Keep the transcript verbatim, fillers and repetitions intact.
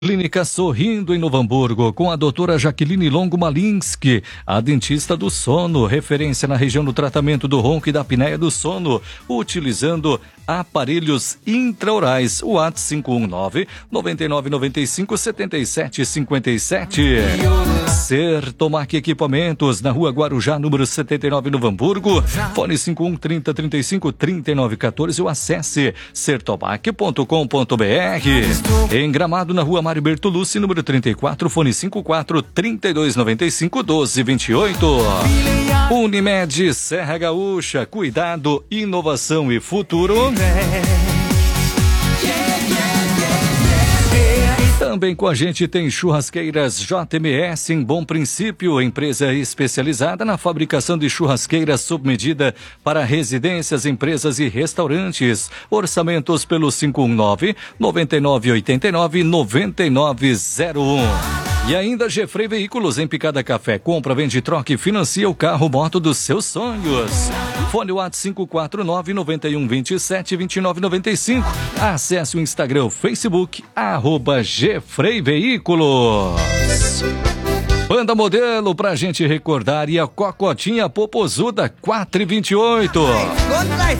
Clínica Sorrindo em Novo Hamburgo, com a doutora Jaqueline Longo Malinski, a dentista do sono, referência na região do tratamento do ronco e da apneia do sono, utilizando aparelhos intraorais. O WhatsApp cinco um nove, nove nove nove cinco, sete sete cinco sete. Sertomac Equipamentos, na rua Guarujá, número setenta e nove, Novo Hamburgo. Fone cinco um trinta, trinta e cinco, trinta e nove quatorze ou acesse sertomac ponto com ponto br. Em Gramado, na rua Mário Bertolucci, número trinta e quatro, fone cinco quatro, trinta e dois noventa e cinco, doze vinte e oito. Unimed Serra Gaúcha, cuidado, inovação e futuro. Também com a gente tem Churrasqueiras J M S em Bom Princípio, empresa especializada na fabricação de churrasqueiras sob medida para residências, empresas e restaurantes. Orçamentos pelo cinco um nove, nove nove oito nove, nove nove zero um. E ainda Gefrey Veículos em Picada Café. Compra, vende, troca e financia o carro moto dos seus sonhos. Fone WhatsApp cinco quatro nove, nove um dois sete, dois nove nove cinco. Acesse o Instagram, o Facebook, arroba Gefrey Veículos. Banda Modelo pra gente recordar, e a Cocotinha Popozuda quatro e vinte e oito.